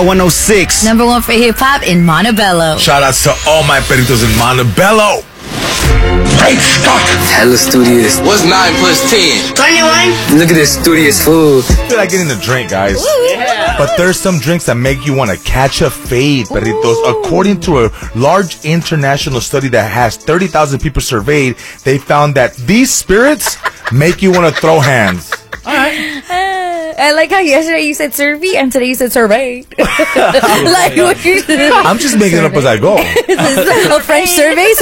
106. Number one for hip hop in Montebello. Shout outs to all my peritos in Montebello. Great stuff. Hella studious. What's 9 plus 10? 21. Look at this studious food. I feel like getting the drink, guys. Yeah. But there's some drinks that make you want to catch a fade, peritos. According to a large international study that has 30,000 people surveyed, they found that these spirits make you want to throw hands. All right. I like how yesterday you said survey and today you said survey. Like what you said. I'm just making it up as I go. A French survey.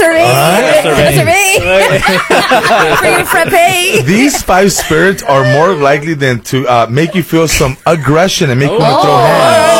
For your frappe. These 5 spirits are more likely than to make you feel some aggression and make you want to throw hands.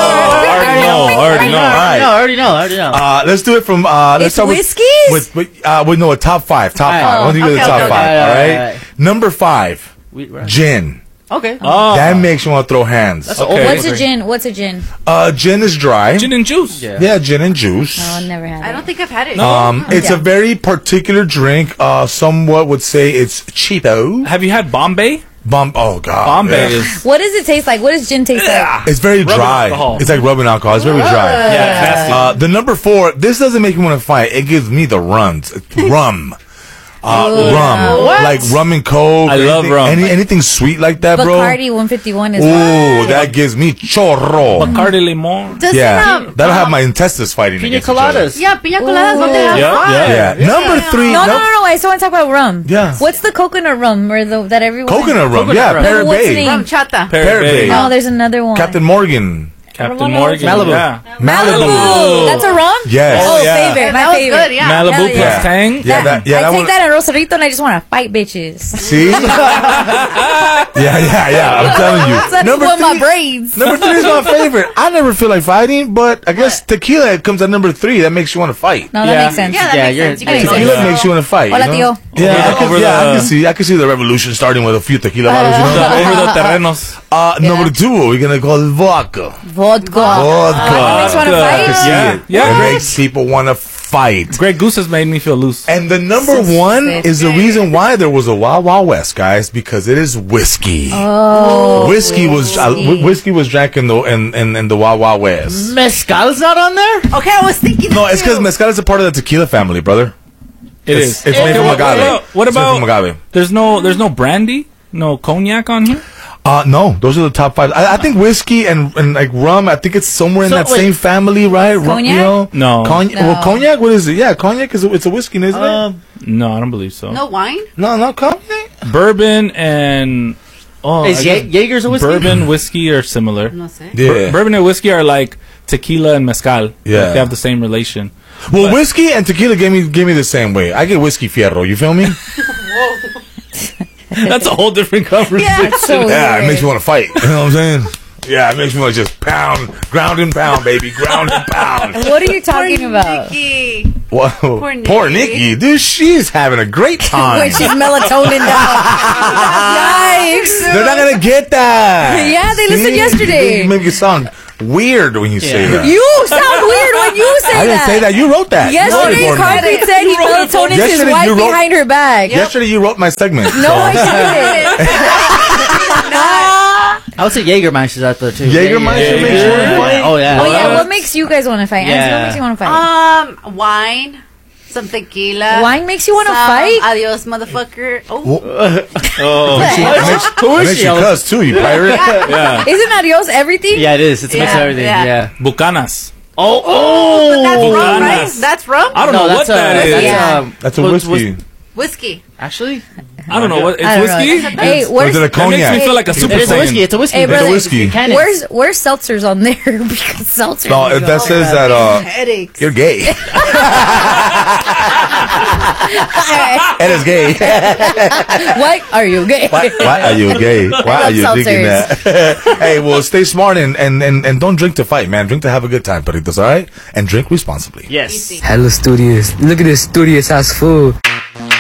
I already know. Let's do it from. Let's start whiskey? with a top 5. Top 5. I want to do the top 5. All right. Number 5. Gin. Okay. That makes you want to throw hands. Okay. What's a gin? Gin is dry. Gin and juice. Yeah, gin and juice. Oh, I've never had it. I don't think I've had it. It's a very particular drink. Somewhat would say it's cheapo. Have you had Bombay? Oh God. Bombay is. What does it taste like? What does gin taste like? It's very Rubbing dry. alcohol. It's like rubbing alcohol. It's very dry. Yeah, nasty. The number 4. This doesn't make me want to fight. It gives me the runs. Rum. Rum. Like rum and coke. I love rum. Anything sweet like that, bro. Bacardi 151 is Ooh, that gives me chorro. Bacardi Limon. Yeah, that'll have my intestines fighting. Pina against each other. coladas. Yeah, piña coladas. What the hell? Yeah. Number 3. No. I still want to talk about rum. Yeah. What's the coconut rum or that everyone? Coconut rum. Coconut rum. Parrot What's the Bay. name? Rum chata. Parrot Bay. No, there's another one. Captain Morgan. Captain Morgan. Malibu. Yeah. Malibu. That's a rum? Yes. Oh, Yeah. favorite. That My was favorite. good, yeah. Malibu Hell plus yeah. Tang. Yeah, that I take one. that in Rosarito and I just want to fight bitches. See? Yeah. I'm telling you. That's Number one of my 3. braids. Number 3 is my favorite. I never feel like fighting, but I guess tequila comes at number 3. That makes you want to fight. No, that Yeah. makes sense. Yeah, that Yeah, makes you're- sense. You can Tequila make makes you want to fight. Hola, you know? tío. Yeah, Over I the- can see the revolution starting with a few tequila bottles. You know? Over the terrenos. Number 2, we're gonna call it vodka. Vodka. Vodka. Makes you want to I fight? can see Yeah. it. Yeah. It makes people want to fight. Grey Goose has made me feel loose. And the number 1 is the reason why there was a Wild Wild West, guys, because it is whiskey. Oh. Whiskey was drank in the Wild Wild West. Mezcal's not on there? Okay, I was thinking. No, it's because mezcal is a part of the tequila family, brother. It's It's made from agave. What It's made about? from agave? There's no brandy, no cognac on here. No, those are the top 5. I think whiskey and like rum. I think it's somewhere in So, that wait. same family, right? Cognac? You know? No. Cognac. No. Well, cognac. What is it? Yeah, cognac is it's a whiskey, isn't it? No, I don't believe so. No wine? No, cognac. Bourbon and Is Jaeger's a whiskey? bourbon whiskey are similar. No sé. Yeah. Bourbon and whiskey are like tequila and mezcal. Yeah. Like they have the same relation. Well, whiskey and tequila gave me the same way. I get whiskey fierro. You feel me? That's a whole different conversation. So Yeah, it weird. makes me want to fight. You know what I'm saying? Yeah, it makes me want to just pound, ground and pound, baby, ground and pound. What are you talking about? Nikki. Whoa. Poor Nikki, dude, she's having a great time. When she's melatonin down. Yikes. They're not gonna get that. Yeah, they listened yesterday. You make it sound weird when you say that. You sound weird when you say I didn't say that. You wrote that. Yesterday, You wrote it for me. Concrete said he melatonin his Yesterday wife you wrote- behind her back. Yesterday you wrote my segment. No, I didn't. I would say Jägermeister's out there too. Jägermeister makes you want to fight? Oh yeah. Oh, yeah. What makes you guys want to fight? Yeah. Answer, what makes you want to fight? Wine. Some tequila. Wine makes you want to some fight? Adios, motherfucker. Oh. It makes you cuss too, you pirate. Yeah. Isn't adios everything? Yeah, it is. It's a mix of Yeah, everything. yeah. Yeah. Bucanas. But that's rum, right? Bucanas. That's rum? I don't know what that is. Yeah. That's a whiskey. Whiskey. Actually, I don't know what it's I don't know. whiskey. Hey, Or is it a That makes me cognac? feel like a super it is a whiskey. saiyan. It's a whiskey. Hey, It's a brother, whiskey. Can where's seltzers on there? Because seltzers. No, if that says that Headaches. you're gay. It is gay. Why are you gay? Why are you gay? Why are you love thinking that? Hey, well, stay smart and don't drink to fight, man. Drink to have a good time, peritos, all right? And drink responsibly. Yes. Hella studious. Look at this studious ass food.